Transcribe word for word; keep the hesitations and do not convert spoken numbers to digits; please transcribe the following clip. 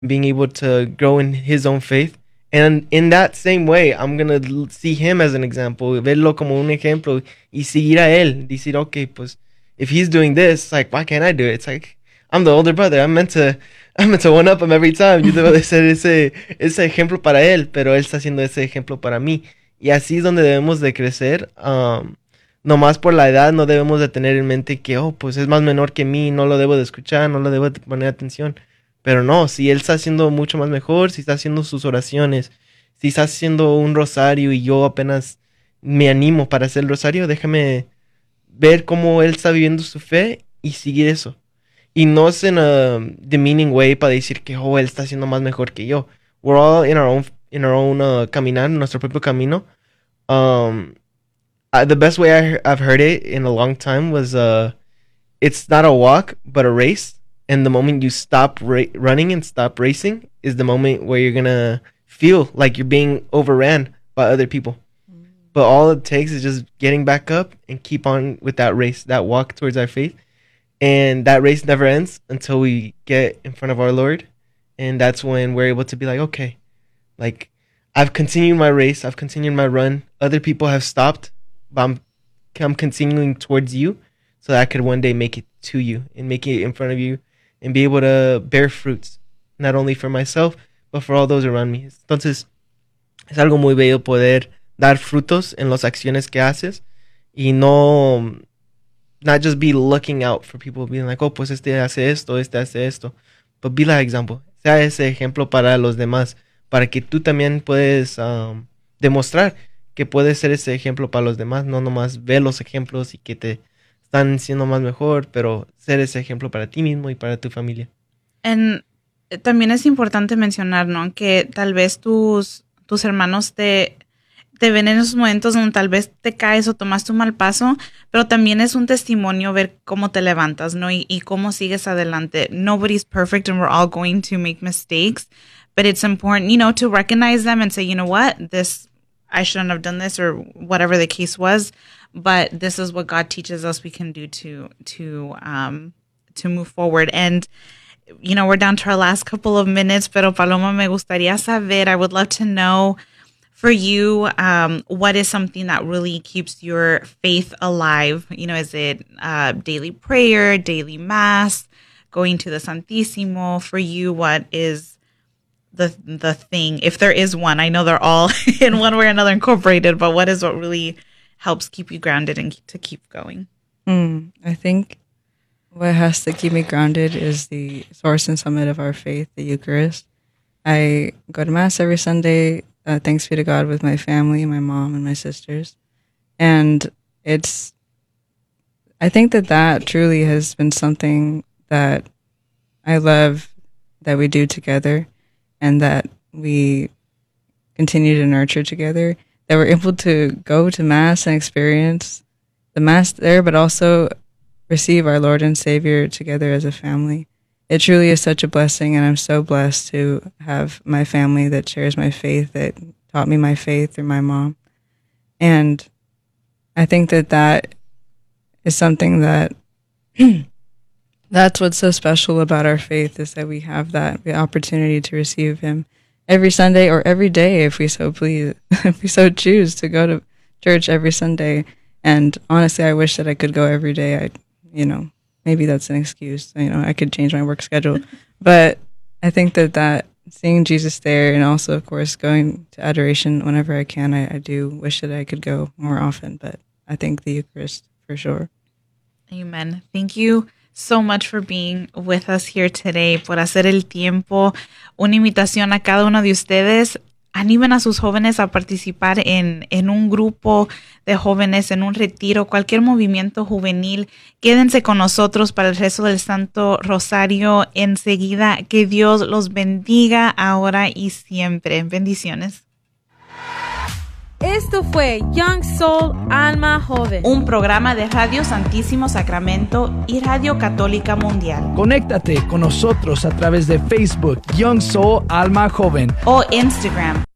being able to grow in his own faith. And in that same way, I'm going to see him as an example, verlo como un ejemplo y seguir a él. Decir, okay, pues, if he's doing this, like, why can't I do it? It's like, I'm the older brother. I'm meant to, I'm meant to one up him every time. Yo debo de ser ese, ese ejemplo para él, pero él está haciendo ese ejemplo para mí. Y así es donde debemos de crecer. Um, no más por la edad, no debemos de tener en mente que, oh, pues es más menor que mí, no lo debo de escuchar, no lo debo de poner atención. Pero no, si él está haciendo mucho más mejor, si está haciendo sus oraciones, si está haciendo un rosario y yo apenas me animo para hacer el rosario, déjame ver cómo él está viviendo su fe y seguir eso. Y no es en a demeaning way para decir que, oh, él está haciendo más mejor que yo. We're all in our own, in our own uh, caminar, nuestro propio camino. Um, uh, the best way I, I've heard it in a long time was, uh, it's not a walk, but a race. And the moment you stop ra- running and stop racing is the moment where you're going to feel like you're being overran by other people. Mm. But all it takes is just getting back up and keep on with that race, that walk towards our faith. And that race never ends until we get in front of our Lord. And that's when we're able to be like, okay, like I've continued my race. I've continued my run. Other people have stopped, but I'm, I'm continuing towards you so that I could one day make it to you and make it in front of you. And be able to bear fruits, not only for myself, but for all those around me. Entonces, es algo muy bello poder dar frutos en las acciones que haces y no, not just be looking out for people, being like, oh, pues este hace esto, este hace esto. But be that example. Sea ese ejemplo para los demás, para que tú también puedes um, demostrar que puedes ser ese ejemplo para los demás, no nomás ver los ejemplos y que te están siendo más mejor, pero ser ese ejemplo para ti mismo y para tu familia. And también es importante mencionar, ¿no? Que tal vez tus, tus hermanos te, te ven en esos momentos donde tal vez te caes o tomaste un mal paso, pero también es un testimonio ver cómo te levantas, ¿no? Y, y cómo sigues adelante. Nobody's perfect and we're all going to make mistakes, but it's important, you know, to recognize them and say, you know what, this, I shouldn't have done this or whatever the case was. But this is what God teaches us we can do to to um to move forward. And you know, we're down to our last couple of minutes, pero Paloma, me gustaría saber, I would love to know for you, um, what is something that really keeps your faith alive? You know, is it uh, daily prayer, daily mass, going to the Santísimo? For you, what is the the thing, if there is one? I know they're all in one way or another incorporated, but what is what really helps keep you grounded and to keep going? Mm, I think what has to keep me grounded is the source and summit of our faith, the Eucharist. I go to Mass every Sunday, uh, thanks be to God, with my family, my mom and my sisters. And it's, I think that that truly has been something that I love that we do together and that we continue to nurture together. That we're able to go to Mass and experience the Mass there, but also receive our Lord and Savior together as a family. It truly is such a blessing, and I'm so blessed to have my family that shares my faith, that taught me my faith through my mom. And I think that that is something that, that's what's so special about our faith, is that we have that the opportunity to receive Him every Sunday or every day, if we so please, if we so choose to go to church every Sunday. And honestly, I wish that I could go every day. I, you know, maybe that's an excuse. You know, I could change my work schedule. But I think that that seeing Jesus there, and also, of course, going to adoration whenever I can, I, I do wish that I could go more often. But I think the Eucharist for sure. Amen. Thank you so much for being with us here today, por hacer el tiempo. Una invitación a cada uno de ustedes. Animen a sus jóvenes a participar en, en un grupo de jóvenes, en un retiro, cualquier movimiento juvenil. Quédense con nosotros para el resto del Santo Rosario enseguida. Que Dios los bendiga ahora y siempre. Bendiciones. Esto fue Young Soul Alma Joven, un programa de Radio Santísimo Sacramento y Radio Católica Mundial. Conéctate con nosotros a través de Facebook Young Soul Alma Joven o Instagram